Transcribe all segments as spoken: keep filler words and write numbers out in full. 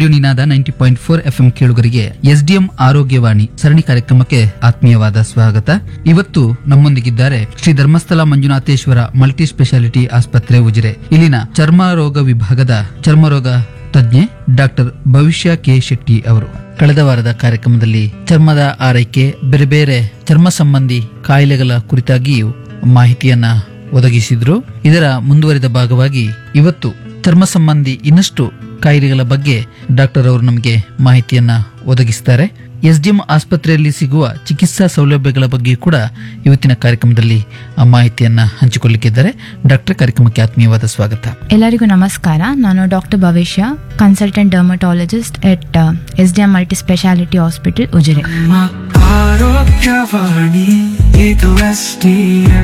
Radio ನಿನಾದ ninety point four F M ಕೇಳುಗರಿಗೆ SDM ಆರೋಗ್ಯವಾಣಿ ಸರಣಿ ಕಾರ್ಯಕ್ರಮಕ್ಕೆ ಆತ್ಮೀಯವಾದ ಸ್ವಾಗತ. ಇವತ್ತು ನಮ್ಮೊಂದಿಗಿದ್ದಾರೆ ಶ್ರೀ ಧರ್ಮಸ್ಥಳ ಮಂಜುನಾಥೇಶ್ವರ ಮಲ್ಟಿ ಸ್ಪೆಷಾಲಿಟಿ ಆಸ್ಪತ್ರೆ ಉಜಿರೆ. ಇಲ್ಲಿನ ಚರ್ಮ ರೋಗ ವಿಭಾಗದ ಚರ್ಮರೋಗ ತಜ್ಞೆ ಡಾಕ್ಟರ್ ಭವಿಷ್ಯ ಕೆ ಶೆಟ್ಟಿ ಅವರು ಕಳೆದ ವಾರದ ಕಾರ್ಯಕ್ರಮದಲ್ಲಿ ಚರ್ಮದ ಆರೈಕೆ, ಬೇರೆ ಬೇರೆ ಚರ್ಮ ಸಂಬಂಧಿ ಕಾಯಿಲೆಗಳ ಕುರಿತಾಗಿಯೂ ಮಾಹಿತಿಯನ್ನ ಒದಗಿಸಿದ್ರು. ಇದರ ಮುಂದುವರಿದ ಭಾಗವಾಗಿ ಇವತ್ತು ಚರ್ಮ ಸಂಬಂಧಿ ಇನ್ನಷ್ಟು ಕಾಯಿಲೆಗಳ ಬಗ್ಗೆ ಡಾಕ್ಟರ್ ಅವರು ನಮಗೆ ಮಾಹಿತಿಯನ್ನ ಒದಗಿಸ್ತಾರೆ. ಎಸ್ಡಿಎಂ ಆಸ್ಪತ್ರೆಯಲ್ಲಿ ಸಿಗುವ ಚಿಕಿತ್ಸಾ ಸೌಲಭ್ಯಗಳ ಬಗ್ಗೆ ಕೂಡ ಇವತ್ತಿನ ಕಾರ್ಯಕ್ರಮದಲ್ಲಿ ಆ ಮಾಹಿತಿಯನ್ನ ಹಂಚಿಕೊಳ್ಳಲಿಕ್ಕಿದ್ದಾರೆ. ಡಾಕ್ಟರ್, ಕಾರ್ಯಕ್ರಮಕ್ಕೆ ಆತ್ಮೀಯವಾದ ಸ್ವಾಗತ. ಎಲ್ಲರಿಗೂ ನಮಸ್ಕಾರ. ನಾನು ಡಾಕ್ಟರ್ ಭವಿಷ್ಯ, ಕನ್ಸಲ್ಟೆಂಟ್ ಡರ್ಮಟಾಲಜಿಸ್ಟ್ ಎಟ್ SDM multi speciality hospital Ujire. ಆರೋಗ್ಯವಾಣಿ ಇದು ಎಸ್ಡಿಎಂ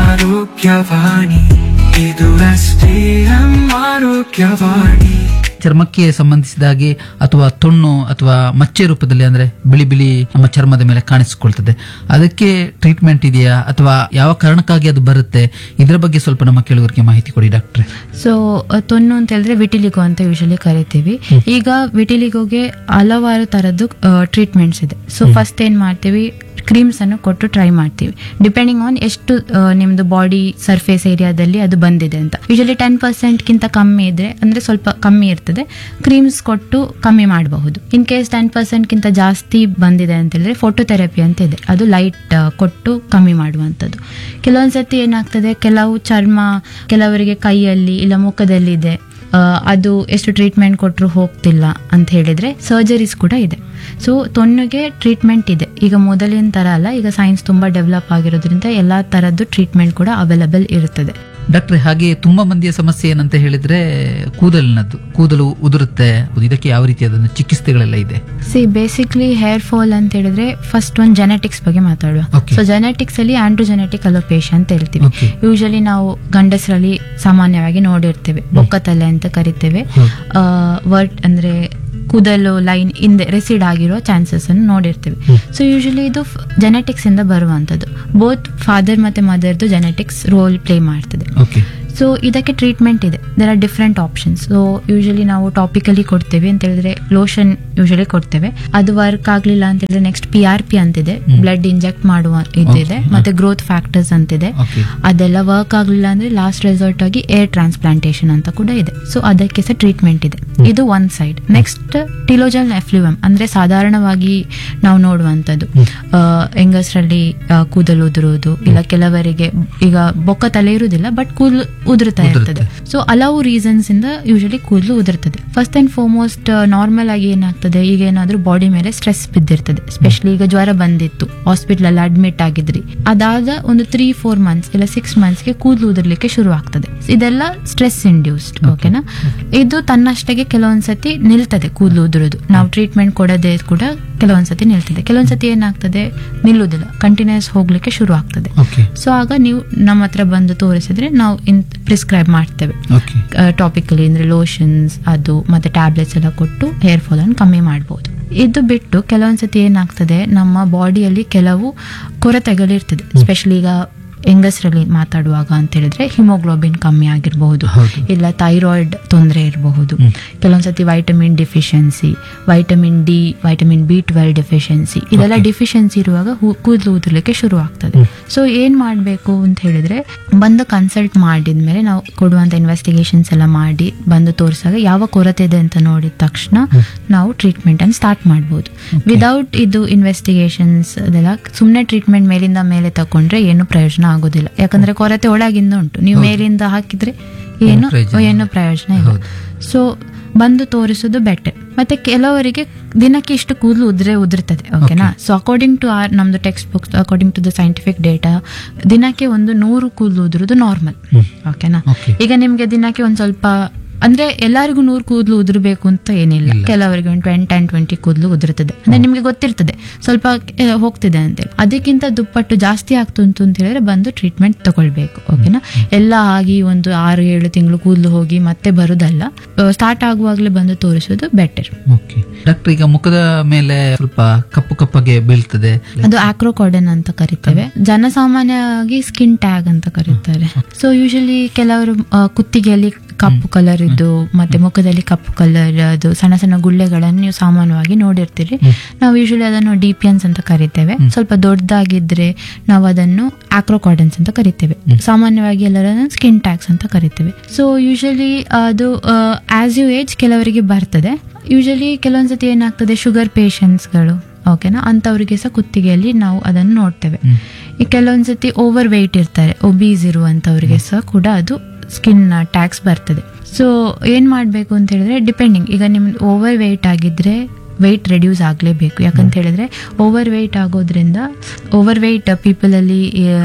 ಆರೋಗ್ಯವಾಣಿ ಇದು ಎಸ್ಡಿಎಂ ಆರೋಗ್ಯವಾಣಿ. ಚರ್ಮಕ್ಕೆ ಸಂಬಂಧಿಸಿದ ಹಾಗೆ ಅಥವಾ ತೊಣ್ಣು ಅಥವಾ ಮಚ್ಚೆ ರೂಪದಲ್ಲಿ ಅಂದ್ರೆ ಬಿಳಿ ಬಿಳಿ ನಮ್ಮ ಚರ್ಮದ ಮೇಲೆ ಕಾಣಿಸಿಕೊಳ್ತದೆ, ಅದಕ್ಕೆ ಟ್ರೀಟ್ಮೆಂಟ್ ಇದೆಯಾ ಅಥವಾ ಯಾವ ಕಾರಣಕ್ಕಾಗಿ ಅದು ಬರುತ್ತೆ? ಇದರ ಬಗ್ಗೆ ಸ್ವಲ್ಪ ನಮ್ಮ ಕೇಳುಗರಿಗೆ ಮಾಹಿತಿ ಕೊಡಿ ಡಾಕ್ಟ್ರೆ. ಸೊ ತೊನ್ನು ಅಂತ ಹೇಳಿದ್ರೆ ವಿಟಿಲಿಗೋ ಅಂತ ಯೂಶಲಿ ಕರಿತೀವಿ. ಈಗ ವಿಟಿಲಿಗೋಗೆ ಹಲವಾರು ತರದ್ದು ಟ್ರೀಟ್ಮೆಂಟ್ಸ್ ಇದೆ. ಸೊ ಫಸ್ಟ್ ಏನ್ ಮಾಡ್ತೀವಿ, ಕ್ರೀಮ್ಸ್ ಅನ್ನು ಕೊಟ್ಟು ಟ್ರೈ ಮಾಡ್ತೀವಿ, ಡಿಪೆಂಡಿಂಗ್ ಆನ್ ಎಷ್ಟು ನಿಮ್ದು ಬಾಡಿ ಸರ್ಫೇಸ್ ಏರಿಯಾದಲ್ಲಿ ಅದು ಬಂದಿದೆ ಅಂತ. ಯೂಶಲಿ ಟೆನ್ ಪರ್ಸೆಂಟ್ ಗಿಂತ ಕಮ್ಮಿ ಇದ್ರೆ ಅಂದ್ರೆ ಸ್ವಲ್ಪ ಕಮ್ಮಿ ಇರ್ತದೆ, ಕ್ರೀಮ್ಸ್ ಕೊಟ್ಟು ಕಮ್ಮಿ ಮಾಡಬಹುದು. ಇನ್ ಕೇಸ್ ಟೆನ್ ಪರ್ಸೆಂಟ್ ಗಿಂತ ಜಾಸ್ತಿ ಬಂದಿದೆ ಅಂತ ಹೇಳಿದ್ರೆ ಫೋಟೋಥೆರಪಿ ಅಂತ ಇದೆ, ಅದು ಲೈಟ್ ಕೊಟ್ಟು ಕಮ್ಮಿ ಮಾಡುವಂಥದ್ದು. ಕೆಲವೊಂದ್ಸತಿ ಏನಾಗ್ತದೆ, ಕೆಲವು ಚರ್ಮ ಕೆಲವರಿಗೆ ಕೈಯಲ್ಲಿ ಇಲ್ಲ ಮುಖದಲ್ಲಿ ಇದೆ, ಅದು ಎಷ್ಟು ಟ್ರೀಟ್ಮೆಂಟ್ ಕೊಟ್ಟರು ಹೋಗ್ತಿಲ್ಲ ಅಂತ ಹೇಳಿದ್ರೆ ಸರ್ಜರೀಸ್ ಕೂಡ ಇದೆ. ಸೊ ತೊನ್ನುಗೆ ಟ್ರೀಟ್ಮೆಂಟ್ ಇದೆ. ಈಗ ಮೊದಲಿನ ತರ ಅಲ್ಲ, ಈಗ ಸೈನ್ಸ್ ತುಂಬಾ ಡೆವಲಪ್ ಆಗಿರೋದ್ರಿಂದ ಎಲ್ಲಾ ತರದ್ದು ಟ್ರೀಟ್ಮೆಂಟ್ ಕೂಡ ಅವೈಲಬಲ್ ಇರುತ್ತದೆ. ಡಾಕ್ಟ್ರೆ, ಹಾಗೆ ತುಂಬಾ ಮಂದಿಯ ಸಮಸ್ಯೆ ಏನಂತ ಹೇಳಿದ್ರೆ ಕೂದಲಿನದ್ದು, ಕೂದಲು ಉದುರುತ್ತೆ, ಇದಕ್ಕೆ ಯಾವ ರೀತಿಯಾದ ಚಿಕಿತ್ಸೆಗಳೆಲ್ಲ ಇದೆ? ಸಿ ಬೇಸಿಕ್ಲಿ ಹೇರ್ ಫಾಲ್ ಅಂತ ಹೇಳಿದ್ರೆ ಫಸ್ಟ್ ಒಂದು ಜೆನೆಟಿಕ್ಸ್ ಬಗ್ಗೆ ಮಾತಾಡುವ. ಸೊ ಜೆನೆಟಿಕ್ಸ್ ಅಲ್ಲಿ ಆಂಡ್ರೋಜೆನೆಟಿಕ್ ಅಲೋಪೇಶಿಯಾ ಅಂತ ಹೇಳ್ತೀವಿ. ಯೂಶಲಿ ನಾವು ಗಂಡಸರಲ್ಲಿ ಸಾಮಾನ್ಯವಾಗಿ ನೋಡಿರ್ತೇವೆ, ಬೊಕ್ಕತಲೆ ಅಂತ ಕರಿತೇವೆ. ವರ್ಟ್ ಅಂದ್ರೆ ಕೂದಲು ಲೈನ್ ಹಿಂದೆ ರೆಸಿಡ್ ಆಗಿರೋ ಚಾನ್ಸಸ್ ಅನ್ನು ನೋಡಿರ್ತೇವೆ. ಸೊ ಯೂಶಲಿ ಇದು ಜೆನೆಟಿಕ್ಸ್ ಇಂದ ಬರುವಂತದ್ದು. ಬೋತ್ ಫಾದರ್ ಮತ್ತೆ ಮದರ್ದು ಜೆನೆಟಿಕ್ಸ್ ರೋಲ್ ಪ್ಲೇ ಮಾಡ್ತದೆ. ಸೊ ಇದಕ್ಕೆ ಟ್ರೀಟ್ಮೆಂಟ್ ಇದೆ, there are different options. So usually ನಾವು ಟಾಪಿಕಲಿ ಕೊಡ್ತೇವೆ ಅಂತ ಹೇಳಿದ್ರೆ ಲೋಷನ್ ಯೂಶಲಿ ಕೊಡ್ತೇವೆ. ಅದು ವರ್ಕ್ ಆಗ್ಲಿಲ್ಲ ಅಂತ ಹೇಳಿದ್ರೆ ನೆಕ್ಸ್ಟ್ ಪಿ ಆರ್ ಪಿ ಅಂತಿದೆ, ಬ್ಲಡ್ ಇಂಜೆಕ್ಟ್ ಮಾಡುವ ಇದಿದೆ, ಮತ್ತೆ ಗ್ರೋತ್ ಫ್ಯಾಕ್ಟರ್ಸ್ ಅಂತಿದೆ. ಅದೆಲ್ಲ ವರ್ಕ್ ಆಗ್ಲಿಲ್ಲ ಅಂದ್ರೆ ಲಾಸ್ಟ್ ರೆಸಾರ್ಟ್ ಆಗಿ ಏರ್ ಟ್ರಾನ್ಸ್ಪ್ಲಾಂಟೇಶನ್ ಅಂತ ಕೂಡ ಇದೆ. ಸೊ ಅದಕ್ಕೆ ಸಹ ಟ್ರೀಟ್ಮೆಂಟ್ ಇದೆ. ಇದು ಒನ್ ಸೈಡ್. ನೆಕ್ಸ್ಟ್ ಟಿಲೋಜಲ್ ಎಫ್ಲೂಯಮ್ ಅಂದ್ರೆ ಸಾಧಾರಣವಾಗಿ ನಾವು ನೋಡುವಂತದ್ದು, ಹೆಂಗಸರಲ್ಲಿ ಕೂದಲು ಉದುರುವುದು, ಇಲ್ಲ ಕೆಲವರಿಗೆ ಈಗ ಬೊಕ್ಕ ತಲೆ ಇರುವುದಿಲ್ಲ ಬಟ್ ಕೂದಲು ಉದುರುತ್ತಾ ಇರ್ತದೆ. ಸೊ ಹಲವು ರೀಸನ್ಸ್ ಇಂದ ಯೂಶಲಿ ಕೂದಲು ಉದುರ್ತದೆ. ಫಸ್ಟ್ ಅಂಡ್ ಫಾರ್ಮೋಸ್ಟ್ ನಾರ್ಮಲ್ ಆಗಿ ಏನಾಗ್ತದೆ, ಈಗ ಏನಾದ್ರೂ ಬಾಡಿ ಮೇಲೆ ಸ್ಟ್ರೆಸ್ ಬಿದ್ದಿರ್ತದೆ, ಸ್ಪೆಷಲಿ ಈಗ ಜ್ವರ ಬಂದಿತ್ತು, ಹಾಸ್ಪಿಟಲ್ ಅಲ್ಲಿ ಅಡ್ಮಿಟ್ ಆಗಿದ್ರಿ, ಅದಾದ ಒಂದು ತ್ರೀ ಫೋರ್ ಮಂತ್ಸ್ ಇಲ್ಲ ಸಿಕ್ಸ್ ಮಂತ್ಸ್ ಗೆ ಕೂದಲು ಉದುರ್ಲಿಕ್ಕೆ ಶುರು ಆಗ್ತದೆ. ಇದೆಲ್ಲ ಸ್ಟ್ರೆಸ್ ಇಂಡ್ಯೂಸ್ಡ್. ಓಕೆನಾ? ಇದು ತನ್ನಷ್ಟಕ್ಕೆ ಕೆಲವೊಂದ್ಸತಿ ನಿಲ್ತದೆ ಕೂದಲು ಉದುರೋದು, ನಾವು ಟ್ರೀಟ್ಮೆಂಟ್ ಕೊಡದೆ ಕೂಡ ಕೆಲವೊಂದ್ಸತಿ ನಿಲ್ತದೆ. ಕೆಲವೊಂದ್ಸತಿ ಏನಾಗ್ತದೆ, ನಿಲ್ಲುವುದಿಲ್ಲ, ಕಂಟಿನ್ಯೂಸ್ ಹೋಗ್ಲಿಕ್ಕೆ ಶುರು ಆಗ್ತದೆ. ಸೊ ಆಗ ನೀವು ನಮ್ಮ ಹತ್ರ ಬಂದು ತೋರಿಸಿದ್ರೆ ನಾವು ಪ್ರಿಸ್ಕ್ರೈಬ್ ಮಾಡ್ತೇವೆ ಟಾಪಿಕಲಿ ಅಂದ್ರೆ ಲೋಷನ್ಸ್ ಅದು ಮತ್ತೆ ಟ್ಯಾಬ್ಲೆಟ್ಸ್ ಎಲ್ಲ ಕೊಟ್ಟು ಹೇರ್ ಫಾಲ್ ಅನ್ನು ಕಮ್ಮಿ ಮಾಡಬಹುದು. ಇದು ಬಿಟ್ಟು ಕೆಲವೊಂದ್ಸತಿ ಏನಾಗ್ತದೆ, ನಮ್ಮ ಬಾಡಿಯಲ್ಲಿ ಕೆಲವು ಕೊರತೆಗಳಿರ್ತದೆ. ಸ್ಪೆಷಲಿ ಈಗ ಹೆಂಗಸರಲ್ಲಿ ಮಾತಾಡುವಾಗ ಅಂತ ಹೇಳಿದ್ರೆ ಹಿಮೋಗ್ಲೋಬಿನ್ ಕಮ್ಮಿ ಆಗಿರಬಹುದು, ಇಲ್ಲ ಥೈರಾಯ್ಡ್ ತೊಂದರೆ ಇರಬಹುದು, ಕೆಲವೊಂದ್ಸತಿ vitamin deficiency, vitamin D, vitamin B twelve deficiency, ಇದೆಲ್ಲ ಡಿಫಿಷಿಯನ್ಸಿ ಇರುವಾಗ ಕೂದಲು ಉದುರ್ಲಿಕ್ಕೆ ಶುರು ಆಗ್ತದೆ. ಸೊ ಏನ್ ಮಾಡ್ಬೇಕು ಅಂತ ಹೇಳಿದ್ರೆ, ಬಂದು ಕನ್ಸಲ್ಟ್ ಮಾಡಿದ್ಮೇಲೆ ನಾವು ಕೊಡುವಂತ ಇನ್ವೆಸ್ಟಿಗೇಷನ್ಸ್ ಎಲ್ಲ ಮಾಡಿ ಬಂದು ತೋರಿಸಾಗ ಯಾವ ಕೊರತೆ ಇದೆ ಅಂತ ನೋಡಿದ ತಕ್ಷಣ ನಾವು ಟ್ರೀಟ್ಮೆಂಟ್ ಅನ್ನು ಸ್ಟಾರ್ಟ್ ಮಾಡಬಹುದು. ವಿದೌಟ್ ಇದು ಇನ್ವೆಸ್ಟಿಗೇಷನ್ಸ್ ಅದೆಲ್ಲ ಸುಮ್ಮನೆ ಟ್ರೀಟ್ಮೆಂಟ್ ಮೇಲಿಂದ ಮೇಲೆ ತಕೊಂಡ್ರೆ ಏನು ಪ್ರಯೋಜನ ಆಗೋದಿಲ್ಲ. ಯಾಕಂದ್ರೆ ಕೊರತೆ ಒಳಗಿಂದ ಉಂಟು, ನೀವು ಮೇಲಿಂದ ಹಾಕಿದ್ರೆ ಏನು ಏನು ಪ್ರಯೋಜನ ಇಲ್ಲ. ಸೊ ಬಂದು ತೋರಿಸೋದು ಬೆಟರ್. ಮತ್ತೆ ಕೆಲವರಿಗೆ ದಿನಕ್ಕೆ ಇಷ್ಟು ಕೂದಲು ಉದ್ರೆ ಉದುರ್ತದೆ. ಓಕೆನಾ? ಸೊ ಅಕಾರ್ಡಿಂಗ್ ಟು ಆರ್ ನಮ್ದು text books, according to the scientific data, ದಿನಕ್ಕೆ ಒಂದು ನೂರು ಕೂದಲು ಉದುರುದು ನಾರ್ಮಲ್. ಓಕೆನಾ? ಈಗ ನಿಮ್ಗೆ ದಿನಕ್ಕೆ ಒಂದ್ ಸ್ವಲ್ಪ ಅಂದ್ರೆ ಎಲ್ಲರಿಗೂ ನೂರು ಕೂದಲು ಉದುರ್ಬೇಕು ಅಂತ ಏನಿಲ್ಲ, ಕೆಲವರಿಗೆ ಒಂದು ಟ್ವೆಂಟಿ ಟೆನ್ ಟ್ವೆಂಟಿ ಕೂದಲು ಉದುರ್ತದೆ. ಅಂದ್ರೆ ನಿಮ್ಗೆ ಗೊತ್ತಿರ್ತದೆ ಸ್ವಲ್ಪ ಹೋಗ್ತಿದೆ ಅಂತೇಳಿ. ಅದಕ್ಕಿಂತ ದುಪ್ಪಟ್ಟು ಜಾಸ್ತಿ ಆಗ್ತುಂಟು ಅಂತ ಹೇಳಿದ್ರೆ ಬಂದು ಟ್ರೀಟ್ಮೆಂಟ್ ತಗೊಳ್ಬೇಕು. ಓಕೆನಾ? ಎಲ್ಲ ಆಗಿ ಒಂದು ಆರು ಏಳು ತಿಂಗಳು ಕೂದಲು ಹೋಗಿ ಮತ್ತೆ ಬರುದಲ್ಲ, ಸ್ಟಾರ್ಟ್ ಆಗುವಾಗ್ಲೇ ಬಂದು ತೋರಿಸೋದು ಬೆಟರ್. ಡಾಕ್ಟರ್, ಈಗ ಮುಖದ ಮೇಲೆ ಸ್ವಲ್ಪ ಕಪ್ಪು ಕಪ್ಪಗೆ ಬೀಳ್ತದೆ, ಅದು ಆಕ್ರೋಕಾರ್ಡನ್ ಅಂತ ಕರಿತೇವೆ. ಜನಸಾಮಾನ್ಯವಾಗಿ ಸ್ಕಿನ್ ಟ್ಯಾಗ್ ಅಂತ ಕರೀತಾರೆ. ಸೊ ಯೂಶಲಿ ಕೆಲವರು ಕುತ್ತಿಗೆಯಲ್ಲಿ ಕಪ್ಪು ಕಲರ್ ಇದು ಮತ್ತೆ ಮುಖದಲ್ಲಿ ಕಪ್ಪು ಕಲರ್ ಅದು ಸಣ್ಣ ಸಣ್ಣ ಗುಳ್ಳೆಗಳನ್ನು ನೀವು ಸಾಮಾನ್ಯವಾಗಿ ನೋಡಿರ್ತೀರಿ. ನಾವು ಯೂಶಲಿ ಅದನ್ನು ಡಿಪಿಯನ್ಸ್ ಅಂತ ಕರಿತೇವೆ. ಸ್ವಲ್ಪ ದೊಡ್ಡದಾಗಿದ್ರೆ ನಾವು ಅದನ್ನು ಆಕ್ರೋಕಾರ್ಡನ್ಸ್ ಅಂತ ಕರಿತೇವೆ. ಸಾಮಾನ್ಯವಾಗಿ ಎಲ್ಲರನ್ನು ಸ್ಕಿನ್ ಟ್ಯಾಕ್ಸ್ ಅಂತ ಕರಿತೇವೆ. ಸೊ ಯೂಶಲಿ ಅದು ಆಸ್ ಯು ಏಜ್ ಕೆಲವರಿಗೆ ಬರ್ತದೆ. ಯೂಶಲಿ ಕೆಲವೊಂದ್ಸತಿ ಏನಾಗ್ತದೆ, ಶುಗರ್ ಪೇಷಂಟ್ಸ್ಗಳು ಓಕೆನಾ, ಅಂತವರಿಗೆ ಸಹ ಕುತ್ತಿಗೆಯಲ್ಲಿ ನಾವು ಅದನ್ನು ನೋಡ್ತೇವೆ. ಈ ಕೆಲವೊಂದ್ಸತಿ ಓವರ್ ವೆಯ್ಟ್ ಇರ್ತಾರೆ, ಒಬೀಸ್ ಇರುವಂತವರಿಗೆ ಸಹ ಕೂಡ ಅದು ಸ್ಕಿನ್ ಟ್ಯಾಕ್ಸ್ ಬರ್ತದೆ. ಸೊ ಏನ್ ಮಾಡ್ಬೇಕು ಅಂತ ಹೇಳಿದ್ರೆ, ಡಿಪೆಂಡಿಂಗ್, ಈಗ ನಿಮ್ ಓವರ್ ವೆಯ್ಟ್ ಆಗಿದ್ರೆ ವೆಯ್ಟ್ ರೆಡ್ಯೂಸ್ ಆಗಲೇಬೇಕು. ಯಾಕಂತ ಹೇಳಿದ್ರೆ ಓವರ್ ವೆಯ್ಟ್ ಆಗೋದ್ರಿಂದ, ಓವರ್ ವೆಯ್ಟ್ ಪೀಪಲ್ ಅಲ್ಲಿ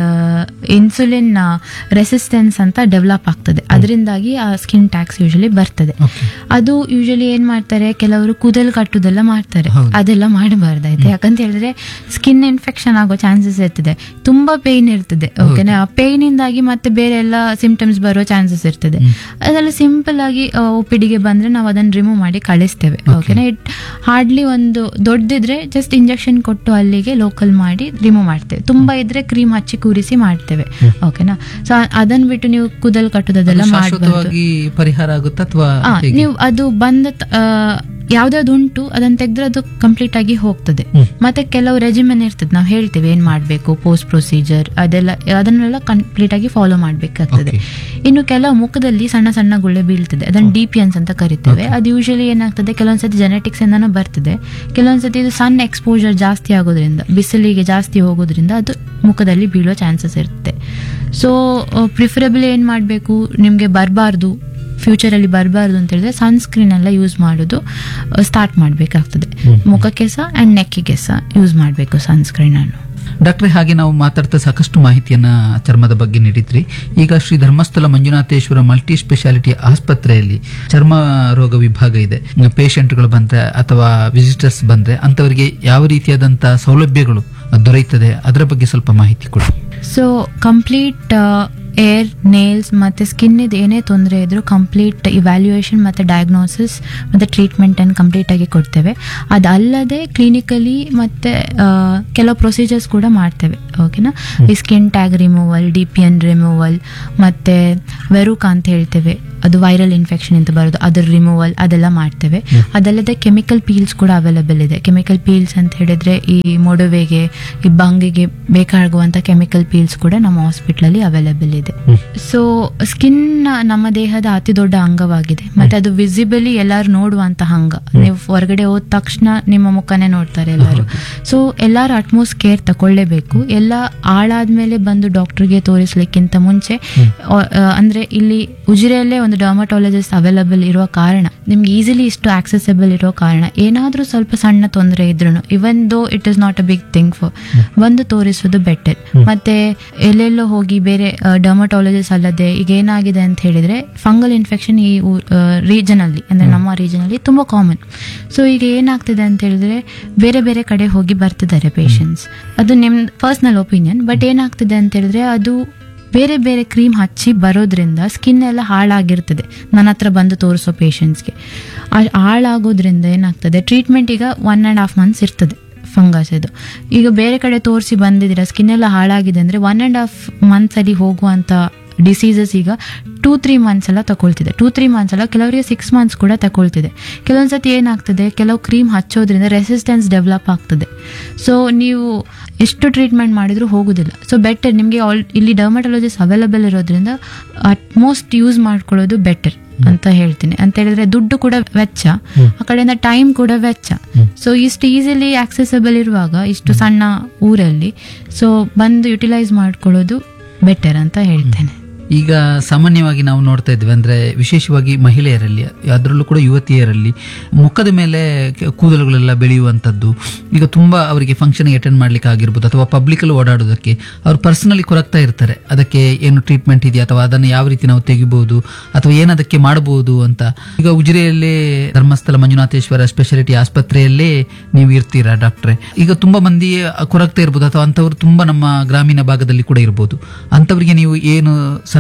ಇನ್ಸುಲಿನ್ ರೆಸಿಸ್ಟೆನ್ಸ್ ಅಂತ ಡೆವಲಪ್ ಆಗ್ತದೆ. ಅದರಿಂದಾಗಿ ಆ ಸ್ಕಿನ್ ಟ್ಯಾಕ್ಸ್ ಯೂಶಲಿ ಬರ್ತದೆ. ಅದು ಯೂಶಲಿ ಏನ್ ಮಾಡ್ತಾರೆ, ಕೆಲವರು ಕೂದಲು ಕಟ್ಟುದೆಲ್ಲ ಮಾಡ್ತಾರೆ. ಅದೆಲ್ಲ ಮಾಡಬಾರ್ದಾಯ್ತು. ಯಾಕಂತ ಹೇಳಿದ್ರೆ ಸ್ಕಿನ್ ಇನ್ಫೆಕ್ಷನ್ ಆಗೋ ಚಾನ್ಸಸ್ ಇರ್ತದೆ, ತುಂಬಾ ಪೇನ್ ಇರ್ತದೆ. ಓಕೆನಾ, ಆ ಪೇನ್ ಇಂದಾಗಿ ಮತ್ತೆ ಬೇರೆ ಎಲ್ಲ ಸಿಂಪ್ಟಮ್ಸ್ ಬರೋ ಚಾನ್ಸಸ್ ಇರ್ತದೆ. ಅದೆಲ್ಲ ಸಿಂಪಲ್ ಆಗಿ ಒಪಿಡಿಗೆ ಬಂದ್ರೆ ನಾವು ಅದನ್ನ ರಿಮೂವ್ ಮಾಡಿ ಕಳಿಸ್ತೇವೆ. ಓಕೆನಾ, ಇಟ್ ಹಾರ್ಡ್ಲಿ ಒಂದು ದೊಡ್ಡದಿದ್ರೆ ಜಸ್ಟ್ ಇಂಜೆಕ್ಷನ್ ಕೊಟ್ಟು ಅಲ್ಲಿಗೆ ಲೋಕಲ್ ಮಾಡಿ ರಿಮೂವ್ ಮಾಡ್ತೇವೆ. ತುಂಬಾ ಇದ್ರೆ ಕ್ರೀಮ್ ಹಚ್ಚಿ ಕೂರಿಸಿ ಮಾಡ್ತೇವೆ. ಓಕೆನಾ, ಸೊ ಅದನ್ನ ಬಿಟ್ಟು ನೀವು ಕೂದಲು ಕಟ್ಟುದೆಲ್ಲ ಮಾಡಬಾರ್ದು. ಪರಿಹಾರ ಆಗುತ್ತಾ ಅಥವಾ ನೀವು ಅದು ಬಂದ ಯಾವ್ದಾವ್ದು ಉಂಟು ಅದನ್ನ ತೆಗೆದ್ರೆ ಅದು ಕಂಪ್ಲೀಟ್ ಆಗಿ ಹೋಗ್ತದೆ. ಮತ್ತೆ ಕೆಲವು ರೆಜಿಮೆನ್ ಇರ್ತದೆ, ನಾವು ಹೇಳ್ತೇವೆ ಏನ್ ಮಾಡ್ಬೇಕು, ಪೋಸ್ಟ್ ಪ್ರೊಸೀಜರ್ ಅದೆಲ್ಲ, ಅದನ್ನೆಲ್ಲ ಕಂಪ್ಲೀಟ್ ಆಗಿ ಫಾಲೋ ಮಾಡ್ಬೇಕಾಗ್ತದೆ. ಇನ್ನು ಕೆಲವು ಮುಖದಲ್ಲಿ ಸಣ್ಣ ಸಣ್ಣ ಗುಳ್ಳೆ ಬೀಳ್ತದೆ, ಅದನ್ನ ಡಿಪಿಯನ್ಸ್ ಅಂತ ಕರಿತೇವೆ. ಅದು ಯೂಶಲಿ ಏನಾಗ್ತದೆ, ಕೆಲವೊಂದ್ಸತಿ ಜೆನೆಟಿಕ್ಸ್ ಇಂದಾನು ಬರ್ತದೆ. ಕೆಲವೊಂದ್ಸತಿ ಇದು ಸನ್ ಎಕ್ಸ್ಪೋಜರ್ ಜಾಸ್ತಿ ಆಗೋದ್ರಿಂದ, ಬಿಸಿಲಿಗೆ ಜಾಸ್ತಿ ಹೋಗೋದ್ರಿಂದ ಅದು ಮುಖದಲ್ಲಿ ಬೀಳೋ ಚಾನ್ಸಸ್ ಇರುತ್ತೆ. ಸೊ ಪ್ರಿಫರಬಲಿ ಏನ್ ಮಾಡ್ಬೇಕು, ನಿಮ್ಗೆ ಬರಬಾರ್ದು, ಫ್ಯೂಚರ್ ಅಲ್ಲಿ ಬರಬಾರ್ದು ಅಂತ ಹೇಳಿದ್ರೆ ಸನ್ಸ್ಕ್ರೀನ್ ಎಲ್ಲ ಯೂಸ್ ಮಾಡೋದು ಸ್ಟಾರ್ಟ್ ಮಾಡ್ಬೇಕಾಗ್ತದೆ. ಮುಖಕ್ಕೆ ಸಹ ಅಂಡ್ ನೆಕ್ಕಿಗೆ ಸಹ ಯೂಸ್ ಮಾಡಬೇಕು ಸನ್ಸ್ಕ್ರೀನ್ ಅನ್ನು. ಡಾಕ್ಟ್ರೆ, ಹಾಗೆ ನಾವು ಮಾತಾಡ್ತಾ ಸಾಕಷ್ಟು ಮಾಹಿತಿಯನ್ನ ಚರ್ಮದ ಬಗ್ಗೆ ನೀಡಿದ್ರಿ. ಈಗ ಶ್ರೀ ಧರ್ಮಸ್ಥಳ ಮಂಜುನಾಥೇಶ್ವರ ಮಲ್ಟಿ ಸ್ಪೆಷಾಲಿಟಿ ಆಸ್ಪತ್ರೆಯಲ್ಲಿ ಚರ್ಮ ರೋಗ ವಿಭಾಗ ಇದೆ. ಪೇಷಂಟ್ಗಳು ಬಂದ್ರೆ ಅಥವಾ ವಿಸಿಟರ್ಸ್ ಬಂದ್ರೆ ಅಂತವರಿಗೆ ಯಾವ ರೀತಿಯಾದಂತಹ ಸೌಲಭ್ಯಗಳು ದೊರೆಯುತ್ತದೆ, ಅದರ ಬಗ್ಗೆ ಸ್ವಲ್ಪ ಮಾಹಿತಿ ಕೊಡಿ. ಸೊ ಕಂಪ್ಲೀಟ್ ಏರ್, ನೇಲ್ಸ್ ಮತ್ತೆ ಸ್ಕಿನ್ ಇದು ಏನೇ ತೊಂದರೆ ಇದ್ರು ಕಂಪ್ಲೀಟ್ ಇವ್ಯಾಲ್ಯೂಯೇಷನ್ ಮತ್ತೆ ಡಯಾಗ್ನೋಸಿಸ್ ಮತ್ತೆ ಟ್ರೀಟ್ಮೆಂಟ್ ಅನ್ನು ಕಂಪ್ಲೀಟ್ ಆಗಿ ಕೊಡ್ತೇವೆ. ಅದಲ್ಲದೆ ಕ್ಲಿನಿಕಲಿ ಮತ್ತೆ ಕೆಲವು ಪ್ರೊಸೀಜರ್ಸ್ ಕೂಡ ಮಾಡ್ತೇವೆ. ಓಕೆನಾ, ಈ ಸ್ಕಿನ್ ಟ್ಯಾಗ್ ರಿಮೂವಲ್, ಡಿಪಿಯನ್ ರಿಮೂವಲ್, ಮತ್ತೆ ವೆರುಕ ಅಂತ ಹೇಳ್ತೇವೆ, ಅದು ವೈರಲ್ ಇನ್ಫೆಕ್ಷನ್ ಅಂತ ಬರೋದು, ಅದರ ರಿಮೂವಲ್ ಅದೆಲ್ಲ ಮಾಡ್ತೇವೆ. ಅದಲ್ಲದೆ ಕೆಮಿಕಲ್ ಪೀಲ್ಸ್ ಕೂಡ ಅವೈಲೇಬಲ್ ಇದೆ. ಕೆಮಿಕಲ್ ಪೀಲ್ಸ್ ಅಂತ ಹೇಳಿದ್ರೆ ಈ ಮೊಡವೆಗೆ, ಈ ಬಂಗಿಗೆ ಬೇಕಾಗುವಂತ ಕೆಮಿಕಲ್ ಪೀಲ್ಸ್ ಕೂಡ ನಮ್ಮ ಹಾಸ್ಪಿಟಲ್ ಅಲ್ಲಿ ಅವೈಲೇಬಲ್ ಇದೆ. ಸೊ ಸ್ಕಿನ್ ನಮ್ಮ ದೇಹದ ಅತಿ ದೊಡ್ಡ ಅಂಗವಾಗಿದೆ, ಮತ್ತೆ ಅದು ವಿಸಿಬಲಿ ಎಲ್ಲಾರು ನೋಡುವಂತ ಅಂಗ. ನೀವು ಹೊರಗಡೆ ಹೋದ ತಕ್ಷಣ ನಿಮ್ಮ ಮುಖನೇ ನೋಡ್ತಾರೆ ಎಲ್ಲರೂ. ಸೊ ಎಲ್ಲಾರು ಅಟ್ಮೋಸ್ಟ್ ಕೇರ್ ತಕೊಳ್ಳೇಬೇಕು. ಎಲ್ಲ ಆಳಾದ್ಮೇಲೆ ಬಂದು ಡಾಕ್ಟರ್ಗೆ ತೋರಿಸ್ಲಿಕ್ಕಿಂತ ಮುಂಚೆ, ಅಂದ್ರೆ ಇಲ್ಲಿ ಉಜಿರೆಯಲ್ಲೇ ಒಂದು ಡರ್ಮಟಾಲಜಿಸ್ಟ್ ಅವೈಲಬಲ್ ಇರುವ ಕಾರಣ, ನಿಮ್ಗೆ ಈಸಿಲಿ ಇಷ್ಟು ಆಕ್ಸೆಸಬಲ್ ಇರೋ ಕಾರಣ, ಏನಾದ್ರೂ ಸ್ವಲ್ಪ ಸಣ್ಣ ತೊಂದರೆ ಇದ್ರು ಇವನ್ though it is not a big thing for ಬಂದು ತೋರಿಸುವುದು ಬೆಟರ್. ಮತ್ತೆ ಎಲ್ಲೆಲ್ಲೋ ಹೋಗಿ ಬೇರೆ ಡರ್ಮಟಾಲಜಿಸ್ಟ್ ಅಲ್ಲದೆ ಈಗ ಏನಾಗಿದೆ ಅಂತ ಹೇಳಿದ್ರೆ ಫಂಗಲ್ ಇನ್ಫೆಕ್ಷನ್ ಈ ರೀಜನ್ ಅಲ್ಲಿ, ಅಂದ್ರೆ ನಮ್ಮ ರೀಜನ್ ಅಲ್ಲಿ ತುಂಬಾ ಕಾಮನ್. ಸೊ ಈಗ ಏನಾಗ್ತಿದೆ ಅಂತ ಹೇಳಿದ್ರೆ ಬೇರೆ ಬೇರೆ ಕಡೆ ಹೋಗಿ ಬರ್ತಿದ್ದಾರೆ ಪೇಷಂಟ್ಸ್, ಅದು ನಿಮ್ ಪರ್ಸನಲ್ ಒಪಿನಿಯನ್. ಬಟ್ ಏನಾಗ್ತಿದೆ ಅಂತ ಹೇಳಿದ್ರೆ ಅದು ಬೇರೆ ಬೇರೆ ಕ್ರೀಮ್ ಹಚ್ಚಿ ಬರೋದ್ರಿಂದ ಸ್ಕಿನ್ ಎಲ್ಲ ಹಾಳಾಗಿರ್ತದೆ. ನನ್ನ ಹತ್ರ ಬಂದು ತೋರಿಸೋ ಪೇಷಂಟ್ಸ್ಗೆ ಹಾಳಾಗೋದ್ರಿಂದ ಏನಾಗ್ತದೆ, ಟ್ರೀಟ್ಮೆಂಟ್ ಈಗ ಒನ್ ಆ್ಯಂಡ್ ಹಾಫ್ ಮಂತ್ಸ್ ಇರ್ತದೆ ಫಂಗಸ್ ಇದು. ಈಗ ಬೇರೆ ಕಡೆ ತೋರಿಸಿ ಬಂದಿದ್ದೀರಾ, ಸ್ಕಿನ್ ಎಲ್ಲ ಹಾಳಾಗಿದೆ ಅಂದರೆ ಒನ್ ಆ್ಯಂಡ್ ಹಾಫ್ ಮಂತ್ಸ್ ಅಲ್ಲಿ ಹೋಗುವಂಥ ಡಿಸೀಸಸ್ ಈಗ ಟೂ ತ್ರೀ ಮಂತ್ಸ್ ಎಲ್ಲ ತಗೊಳ್ತಿದೆ. ಟೂ ತ್ರೀ ಮಂತ್ಸ್ ಅಲ್ಲ, ಕೆಲವರಿಗೆ ಸಿಕ್ಸ್ ಮಂತ್ಸ್ ಕೂಡ ತಗೊಳ್ತಿದೆ. ಕೆಲವೊಂದ್ಸತಿ ಏನಾಗ್ತದೆ, ಕೆಲವು ಕ್ರೀಮ್ ಹಚ್ಚೋದ್ರಿಂದ ರೆಸಿಸ್ಟೆನ್ಸ್ ಡೆವಲಪ್ ಆಗ್ತದೆ. ಸೊ ನೀವು ಎಷ್ಟು ಟ್ರೀಟ್ಮೆಂಟ್ ಮಾಡಿದ್ರು ಹೋಗುದಿಲ್ಲ. ಸೊ ಬೆಟರ್ ನಿಮಗೆ ಆಲ್ ಇಲ್ಲಿ ಡರ್ಮಟಾಲಜಿಸ್ಟ್ ಅವೈಲಬಲ್ ಇರೋದ್ರಿಂದ ಅಟ್ಮೋಸ್ಟ್ ಯೂಸ್ ಮಾಡ್ಕೊಳ್ಳೋದು ಬೆಟರ್ ಅಂತ ಹೇಳ್ತೀನಿ. ಅಂತ ಹೇಳಿದ್ರೆ ದುಡ್ಡು ಕೂಡ ವೆಚ್ಚ, ಆ ಕಡೆಯಿಂದ ಟೈಮ್ ಕೂಡ ವೆಚ್ಚ. ಸೊ ಇಷ್ಟು ಈಸಿಲಿ ಆಕ್ಸೆಸಬಲ್ ಇರುವಾಗ ಇಷ್ಟು ಸಣ್ಣ ಊರಲ್ಲಿ ಸೊ ಬಂದು ಯುಟಿಲೈಸ್ ಮಾಡ್ಕೊಳ್ಳೋದು ಬೆಟರ್ ಅಂತ ಹೇಳ್ತೇನೆ. ಈಗ ಸಾಮಾನ್ಯವಾಗಿ ನಾವು ನೋಡ್ತಾ ಇದ್ವಿ ಅಂದ್ರೆ ವಿಶೇಷವಾಗಿ ಮಹಿಳೆಯರಲ್ಲಿ, ಅದರಲ್ಲೂ ಕೂಡ ಯುವತಿಯರಲ್ಲಿ ಮುಖದ ಮೇಲೆ ಕೂದಲುಗಳೆಲ್ಲ ಬೆಳೆಯುವಂಥದ್ದು ಈಗ ತುಂಬಾ ಅವರಿಗೆ ಫಂಕ್ಷನ್ ಅಟೆಂಡ್ ಮಾಡ್ಲಿಕ್ಕೆ ಆಗಿರ್ಬೋದು ಅಥವಾ ಪಬ್ಲಿಕ್ ಅಲ್ಲಿ ಓಡಾಡೋದಕ್ಕೆ ಅವ್ರು ಪರ್ಸನಲಿ ಕೊರಗ್ತಾ ಇರ್ತಾರೆ. ಅದಕ್ಕೆ ಏನು ಟ್ರೀಟ್ಮೆಂಟ್ ಇದೆಯಾ ಅಥವಾ ಅದನ್ನು ಯಾವ ರೀತಿ ನಾವು ತೆಗಿಬಹುದು ಅಥವಾ ಏನದಕ್ಕೆ ಮಾಡಬಹುದು ಅಂತ. ಈಗ ಉಜಿರೆಯಲ್ಲೇ ಧರ್ಮಸ್ಥಳ ಮಂಜುನಾಥೇಶ್ವರ ಸ್ಪೆಷಾಲಿಟಿ ಆಸ್ಪತ್ರೆಯಲ್ಲೇ ನೀವು ಇರ್ತೀರಾ ಡಾಕ್ಟ್ರೆ. ಈಗ ತುಂಬಾ ಮಂದಿ ಕೊರಗ್ತಾ ಇರ್ಬೋದು ಅಥವಾ ಅಂತವ್ರು ತುಂಬಾ ನಮ್ಮ ಗ್ರಾಮೀಣ ಭಾಗದಲ್ಲಿ ಕೂಡ ಇರ್ಬೋದು. ಅಂತವರಿಗೆ ನೀವು ಏನು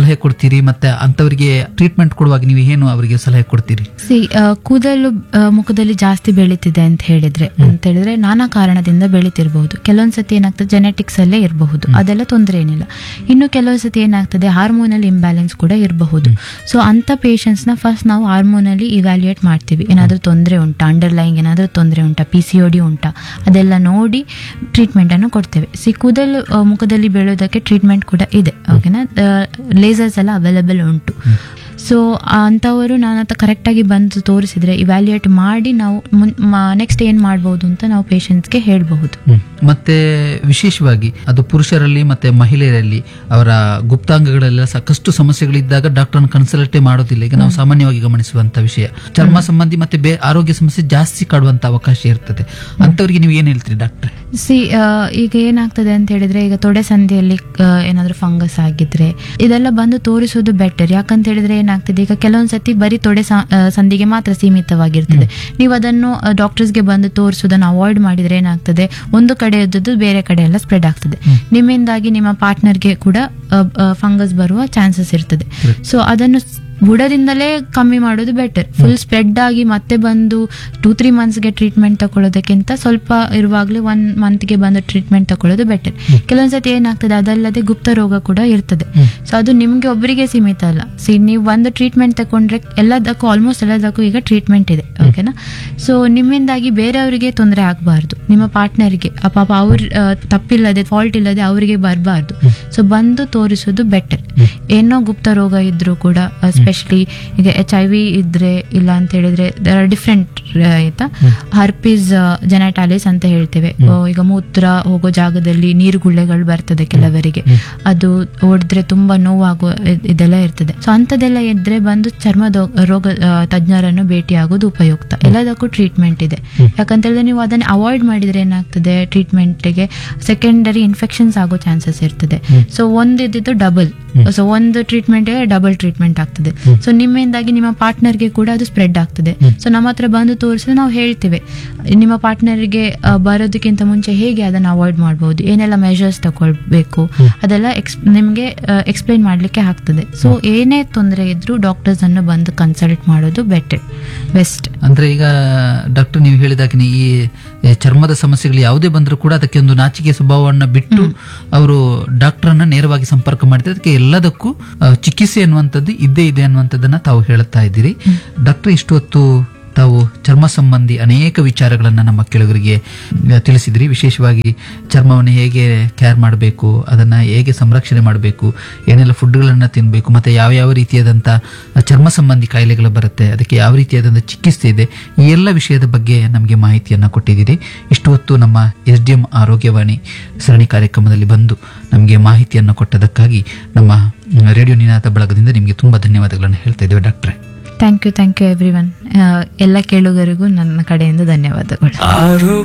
ಸಲಹೆ ಕೊಡ್ತೀರಿ, ಮತ್ತೆ ಅಂತವರಿಗೆ ಟ್ರೀಟ್ಮೆಂಟ್ ಕೊಡುವಾಗ ನೀವು ಏನು ಅವರಿಗೆ ಸಲಹೆ ಕೊಡ್ತೀರಿ? ಸಿ ಕೂದಲು ಆ, ಮುಖದಲ್ಲಿ ಜಾಸ್ತಿ ಬೆಳೀತಿದೆ ಅಂತ ಹೇಳಿದ್ರೆ ಅಂತ ಹೇಳಿದ್ರೆ ನಾನಾ ಕಾರಣದಿಂದ ಬೆಳೀತಿರ್ಬಹುದು. ಕೆಲವೊಂದ್ಸತಿ ಏನಾಗ್ತದೆ ಜೆನೆಟಿಕ್ಸ್ ಅಲ್ಲೇ ಇರಬಹುದು, ಅದೆಲ್ಲ ತೊಂದರೆ ಏನಿಲ್ಲ. ಇನ್ನು ಕೆಲವೊಂದ್ಸತಿ ಏನಾಗ್ತದೆ ಹಾರ್ಮೋನಲ್ ಇಂಬ್ಯಾಲೆನ್ಸ್ ಕೂಡ ಇರಬಹುದು. ಸೊ ಅಂತ ಪೇಷಂಟ್ಸ್ ನ ಫಸ್ಟ್ ನಾವು ಹಾರ್ಮೋನಲಿ ಇವ್ಯಾಲ್ಯೂಯೇಟ್ ಮಾಡ್ತೀವಿ. ಏನಾದ್ರೂ ತೊಂದರೆ ಉಂಟಾ, ಅಂಡರ್ಲೈಂಗ್ ಏನಾದ್ರೂ ತೊಂದರೆ ಉಂಟಾ, ಪಿ ಸಿ ಒ ಡಿ ಉಂಟಾ, ಅದೆಲ್ಲ ನೋಡಿ ಟ್ರೀಟ್ಮೆಂಟ್ ಅನ್ನು ಕೊಡ್ತೇವೆ. ಸಿ ಕೂದಲು ಆ, ಮುಖದಲ್ಲಿ ಬೆಳೆಯೋದಕ್ಕೆ ಟ್ರೀಟ್ಮೆಂಟ್ ಕೂಡ ಇದೆ, ಓಕೆನಾ. ಲೇಸರ್ಸ್ ಎಲ್ಲ ಅವೈಲೇಬಲ್ ಉಂಟು. ಸೊ ಅಂಥವರು ನನ್ನ ಹತ್ರ ಕರೆಕ್ಟಾಗಿ ಬಂದು ತೋರಿಸಿದ್ರೆ ಇವ್ಯಾಲ್ಯೂಯೇಟ್ ಮಾಡಿ ನಾವು ನೆಕ್ಸ್ಟ್ ಏನು ಮಾಡ್ಬೋದು ಅಂತ ನಾವು ಪೇಷಂಟ್ಸ್ಗೆ ಹೇಳಬಹುದು. ಮತ್ತೆ ವಿಶೇಷವಾಗಿ ಅದು ಪುರುಷರಲ್ಲಿ ಮತ್ತೆ ಮಹಿಳೆಯರಲ್ಲಿ ಅವರ ಗುಪ್ತಾಂಗಗಳೆಲ್ಲ ಸಾಕಷ್ಟು ಸಮಸ್ಯೆಗಳಿದ್ದಾಗ ಡಾಕ್ಟರ್ನ ಕನ್ಸಲ್ಟೇ ಮಾಡೋದಿಲ್ಲ. ಈಗ ನಾವು ಸಾಮಾನ್ಯವಾಗಿ ಗಮನಿಸುವಂತ ವಿಷಯ, ಚರ್ಮ ಸಂಬಂಧಿ ಮತ್ತೆ ಬೇರೆ ಆರೋಗ್ಯ ಸಮಸ್ಯೆ ಜಾಸ್ತಿ ಕಾಡುವಂತ ಅವಕಾಶ ಇರ್ತದೆ. ಅಂತವರಿಗೆ ನೀವು ಏನ್ ಹೇಳ್ತೀರಿ ಡಾಕ್ಟರ್? ಸಿ ಈಗ ಏನಾಗ್ತದೆ ಅಂತ ಹೇಳಿದ್ರೆ, ಈಗ ತೊಡೆ ಸಂಧಿಯಲ್ಲಿ ಏನಾದ್ರೂ ಫಂಗಸ್ ಆಗಿದ್ರೆ ಇದೆಲ್ಲ ಬಂದು ತೋರಿಸೋದು ಬೆಟರ್. ಯಾಕಂತ ಹೇಳಿದ್ರೆ ಏನಾಗ್ತದೆ, ಈಗ ಕೆಲವೊಂದ್ಸತಿ ಬರೀ ತೊಡೆ ಸಂಧಿಗೆ ಮಾತ್ರ ಸೀಮಿತವಾಗಿರ್ತದೆ. ನೀವು ಅದನ್ನು ಡಾಕ್ಟರ್ಸ್ಗೆ ಬಂದು ತೋರಿಸೋದನ್ನು ಅವಾಯ್ಡ್ ಮಾಡಿದ್ರೆ ಏನಾಗ್ತದೆ, ಒಂದು ಕಡೆ ಇದ್ದದ್ದು ಬೇರೆ ಕಡೆ ಎಲ್ಲ ಸ್ಪ್ರೆಡ್ ಆಗ್ತದೆ. ನಿಮ್ಮಿಂದಾಗಿ ನಿಮ್ಮ ಪಾರ್ಟ್ನರ್ಗೆ ಕೂಡ ಫಂಗಸ್ ಬರುವ ಚಾನ್ಸಸ್ ಇರ್ತದೆ. ಸೊ ಅದನ್ನು ಬುಡದಿಂದಲೇ ಕಮ್ಮಿ ಮಾಡೋದು ಬೆಟರ್. ಫುಲ್ ಸ್ಪ್ರೆಡ್ ಆಗಿ ಮತ್ತೆ ಬಂದು ಟೂ ತ್ರೀ ಮಂತ್ಸ್ಗೆ ಟ್ರೀಟ್ಮೆಂಟ್ ತಗೊಳ್ಳೋದಕ್ಕಿಂತ ಸ್ವಲ್ಪ ಇರುವಾಗಲೇ ಒನ್ ಮಂತ್ಗೆ ಬಂದು ಟ್ರೀಟ್ಮೆಂಟ್ ತಗೊಳ್ಳೋದು ಬೆಟರ್. ಕೆಲವೊಂದ್ಸತಿ ಏನಾಗ್ತದೆ, ಅದಲ್ಲದೆ ಗುಪ್ತ ರೋಗ ಕೂಡ ಇರ್ತದೆ. ಸೊ ಅದು ನಿಮ್ಗೆ ಒಬ್ಬರಿಗೆ ಸೀಮಿತ ಅಲ್ಲ. ಸಿ ನೀವು ಒಂದು ಟ್ರೀಟ್ಮೆಂಟ್ ತಗೊಂಡ್ರೆ ಎಲ್ಲದಕ್ಕೂ ಆಲ್ಮೋಸ್ಟ್ ಎಲ್ಲದಕ್ಕೂ ಈಗ ಟ್ರೀಟ್ಮೆಂಟ್ ಇದೆ, ಓಕೆನಾ. ಸೊ ನಿಮ್ಮಿಂದಾಗಿ ಬೇರೆಯವರಿಗೆ ತೊಂದರೆ ಆಗಬಾರ್ದು, ನಿಮ್ಮ ಪಾರ್ಟ್ನರ್ಗೆ ಪಾಪ ಅವ್ರ ತಪ್ಪಿಲ್ಲದೆ ಫಾಲ್ಟ್ ಇಲ್ಲದೆ ಅವರಿಗೆ ಬರಬಾರ್ದು. ಸೊ ಬಂದು ತೋರಿಸೋದು ಬೆಟರ್. ಏನೋ ಗುಪ್ತ ರೋಗ ಇದ್ರೂ ಕೂಡ, ಎಸ್ಪೆಷಲಿ ಈಗ ಎಚ್ ಐ ವಿ ಇದ್ರೆ ಇಲ್ಲ ಅಂತ ಹೇಳಿದ್ರೆ ದರ್ ಆರ್ ಡಿಫ್ರೆಂಟ್ ಆಯ್ತಾ. ಹರ್ಪಿಸ್ ಜೆನೆಟಾಲಿಸ್ ಅಂತ ಹೇಳ್ತೇವೆ. ಈಗ ಮೂತ್ರ ಹೋಗೋ ಜಾಗದಲ್ಲಿ ನೀರು ಗುಳ್ಳೆಗಳು ಬರ್ತದೆ ಕೆಲವರಿಗೆ, ಅದು ಹೊಡೆದ್ರೆ ತುಂಬಾ ನೋವಾಗೋ ಇದೆಲ್ಲ ಇರ್ತದೆ. ಸೊ ಅಂತದೆಲ್ಲ ಇದ್ರೆ ಬಂದು ಚರ್ಮದ ರೋಗ ತಜ್ಞರನ್ನು ಭೇಟಿ ಆಗೋದು ಉಪಯುಕ್ತ. ಎಲ್ಲದಕ್ಕೂ ಟ್ರೀಟ್ಮೆಂಟ್ ಇದೆ. ಯಾಕಂತ ಹೇಳಿದ್ರೆ ನೀವು ಅದನ್ನ ಅವಾಯ್ಡ್ ಮಾಡಿದ್ರೆ ಏನಾಗ್ತದೆ, ಟ್ರೀಟ್ಮೆಂಟ್ಗೆ ಸೆಕೆಂಡರಿ ಇನ್ಫೆಕ್ಷನ್ಸ್ ಆಗೋ ಚಾನ್ಸಸ್ ಇರ್ತದೆ. ಸೊ ಒಂದಿದ್ದು ಡಬಲ್, ಸೊ ಒಂದು ಟ್ರೀಟ್ಮೆಂಟ್ ಡಬಲ್ ಟ್ರೀಟ್ಮೆಂಟ್ ಆಗ್ತದೆ. ಸೊ ನಿಮ್ಮಿಂದಾಗಿ ನಿಮ್ಮ ಪಾರ್ಟ್ನರ್ಗೆ ಕೂಡ ಅದು ಸ್ಪ್ರೆಡ್ ಆಗ್ತದೆ. ಸೊ ನಮ್ಮ ಹತ್ರ ಬಂದು ತೋರಿಸಿದ್ರೆ ನಾವು ಹೇಳ್ತೇವೆ, ನಿಮ್ಮ ಪಾರ್ಟ್ನರ್ಗೆ ಬರೋದಕ್ಕಿಂತ ಮುಂಚೆ ಹೇಗೆ ಅದನ್ನು ಅವಾಯ್ಡ್ ಮಾಡಬಹುದು, ಏನೆಲ್ಲ ಮೆಷರ್ಸ್ ತಗೊಳ್ಬೇಕು, ಅದೆಲ್ಲ ಎಕ್ಸ್ ನಿಮಗೆ ಎಕ್ಸ್ಪ್ಲೈನ್ ಮಾಡ್ಲಿಕ್ಕೆ ಆಗ್ತದೆ. ಸೊ ಏನೇ ತೊಂದರೆ ಇದ್ರೂ ಡಾಕ್ಟರ್ಸ್ ಅನ್ನು ಬಂದು ಕನ್ಸಲ್ಟ್ ಮಾಡೋದು ಬೆಟರ್, ಬೆಸ್ಟ್. ಅಂದ್ರೆ ಈಗ ಡಾಕ್ಟರ್ ನೀವು ಹೇಳಿದಾಗೆ ಈ ಚರ್ಮದ ಸಮಸ್ಯೆಗಳು ಯಾವುದೇ ಬಂದರೂ ಕೂಡ ಅದಕ್ಕೆ ಒಂದು ನಾಚಿಕೆ ಸ್ವಭಾವವನ್ನು ಬಿಟ್ಟು ಅವರು ಡಾಕ್ಟರ್ನ ನೇರವಾಗಿ ಸಂಪರ್ಕ ಮಾಡಿದ್ರೆ ಅದಕ್ಕೆ ಎಲ್ಲದಕ್ಕೂ ಚಿಕಿತ್ಸೆ ಅನ್ನುವಂಥದ್ದು ಇದ್ದೇ ಇದೆ ಅನ್ನುವಂಥದ್ದನ್ನ ತಾವು ಹೇಳುತ್ತಾ ಇದ್ದೀರಿ. ಡಾಕ್ಟರ್ ಇಷ್ಟು ಹೊತ್ತು ತಾವು ಚರ್ಮ ಸಂಬಂಧಿ ಅನೇಕ ವಿಚಾರಗಳನ್ನ ನಮ್ಮ ಕೇಳುಗರಿಗೆ ತಿಳಿಸಿದ್ರಿ. ವಿಶೇಷವಾಗಿ ಚರ್ಮವನ್ನು ಹೇಗೆ ಕೇರ್ ಮಾಡಬೇಕು, ಅದನ್ನ ಹೇಗೆ ಸಂರಕ್ಷಣೆ ಮಾಡಬೇಕು, ಏನೆಲ್ಲ ಫುಡ್ಗಳನ್ನ ತಿನ್ನಬೇಕು, ಮತ್ತೆ ಯಾವ ಯಾವ ರೀತಿಯಾದಂಥ ಚರ್ಮ ಸಂಬಂಧಿ ಕಾಯಿಲೆಗಳು ಬರುತ್ತೆ, ಅದಕ್ಕೆ ಯಾವ ರೀತಿಯಾದಂಥ ಚಿಕಿತ್ಸೆ ಇದೆ, ಈ ಎಲ್ಲ ವಿಷಯದ ಬಗ್ಗೆ ನಮಗೆ ಮಾಹಿತಿಯನ್ನ ಕೊಟ್ಟಿದ್ದೀರಿ. ಇಷ್ಟು ಹೊತ್ತು ನಮ್ಮ ಎಸ್ ಡಿ ಎಂ ಆರೋಗ್ಯವಾಣಿ ಸರಣಿ ಕಾರ್ಯಕ್ರಮದಲ್ಲಿ ಬಂದು ನಮಗೆ ಮಾಹಿತಿಯನ್ನು ಕೊಟ್ಟದಕ್ಕಾಗಿ ನಮ್ಮ ರೇಡಿಯೋ ನಿನಾದ ಬಳಗದಿಂದ ನಿಮಗೆ ತುಂಬಾ ಧನ್ಯವಾದಗಳನ್ನು ಹೇಳ್ತಾ ಇದ್ದೇವೆ ಡಾಕ್ಟ್ರೆ. Thank you thank you every one. ಎಲ್ಲ ಕೇಳುಗರಿಗೂ ನನ್ನ ಕಡೆಯಿಂದ ಧನ್ಯವಾದಗಳು.